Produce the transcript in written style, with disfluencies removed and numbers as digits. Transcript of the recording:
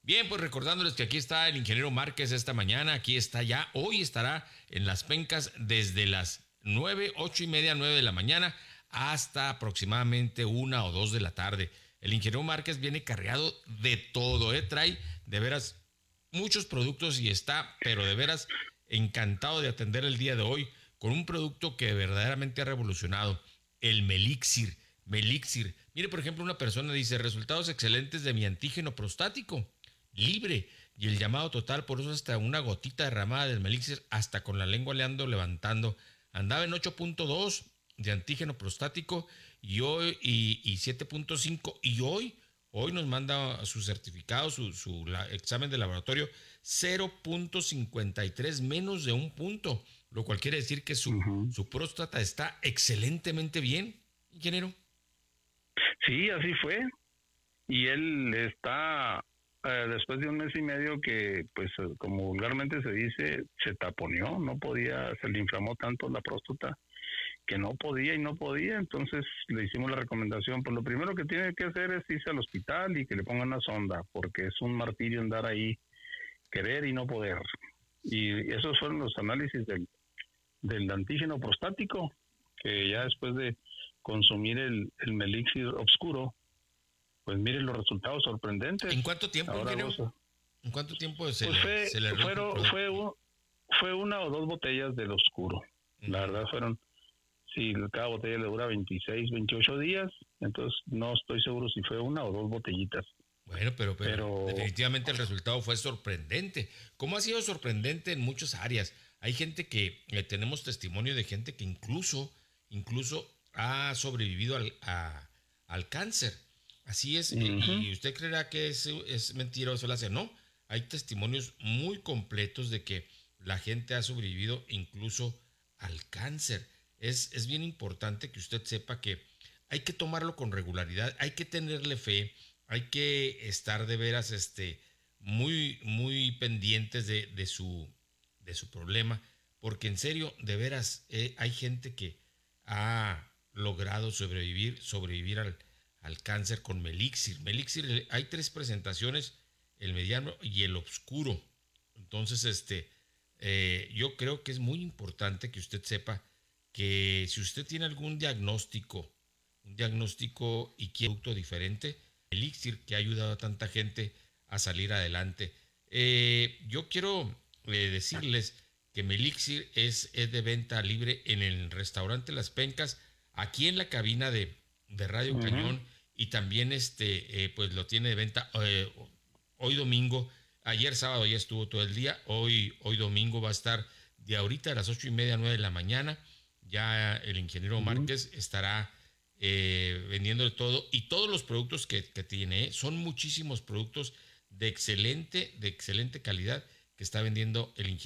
Bien, pues recordándoles que aquí está el ingeniero Márquez esta mañana, aquí está ya, hoy estará en Las Pencas desde las 9, 8:30, 9 de la mañana hasta aproximadamente 1 o 2 de la tarde. El ingeniero Márquez viene cargado de todo, trae de veras muchos productos y está, pero de veras encantado de atender el día de hoy con un producto que verdaderamente ha revolucionado, el Melixir. Melixir. Mire, por ejemplo, una persona dice, resultados excelentes de mi antígeno prostático libre y el llamado total, por eso hasta una gotita derramada del Melixir, hasta con la lengua le ando levantando. Andaba en 8.2 de antígeno prostático y hoy y 7.5 y hoy nos manda su certificado, su examen de laboratorio 0.53, menos de un punto, lo cual quiere decir que Ujú. su próstata está excelentemente bien, ingeniero. Sí, así fue. Y él está, después de un mes y medio que, pues, como vulgarmente se dice, se taponeó, no podía, se le inflamó tanto la próstata que no podía y no podía. Entonces le hicimos la recomendación, pues lo primero que tiene que hacer es irse al hospital y que le pongan una sonda, porque es un martirio andar ahí, querer y no poder. Y esos fueron los análisis del antígeno prostático, que ya después de consumir el Melixir Obscuro, pues miren los resultados sorprendentes. ¿En cuánto tiempo, Ahora ingeniero? goza. ¿En cuánto tiempo Pues se le redujo el producto? fue una o dos botellas del oscuro. La Uh-huh. verdad fueron, si cada botella le dura 26, 28 días, entonces no estoy seguro si fue una o dos botellitas. Bueno, pero Pero definitivamente el resultado fue sorprendente. ¿Cómo ha sido sorprendente en muchas áreas? Hay gente que tenemos testimonio de gente que incluso ha sobrevivido al cáncer. Así es, uh-huh. y usted creerá que es mentira o se lo hace. No, hay testimonios muy completos de que la gente ha sobrevivido incluso al cáncer. Es bien importante que usted sepa que hay que tomarlo con regularidad, hay que tenerle fe, hay que estar de veras muy pendientes de su problema, porque en serio, de veras, hay gente que ha logrado sobrevivir al cáncer con Melixir. Melixir, hay tres presentaciones, el mediano y el oscuro. Entonces, yo creo que es muy importante que usted sepa que si usted tiene algún diagnóstico, un diagnóstico y quiere un producto diferente, Elixir, que ha ayudado a tanta gente a salir adelante. Yo quiero decirles que Melixir es de venta libre en el restaurante Las Pencas, aquí en la cabina de Radio Uh-huh. Cañón, y también pues lo tiene de venta hoy domingo. Ayer sábado ya estuvo todo el día, hoy domingo va a estar de ahorita a las 8:30, 9 de la mañana. Ya el ingeniero Uh-huh. Márquez estará vendiendo de todo y todos los productos que tiene, son muchísimos productos de excelente calidad que está vendiendo el ingeniero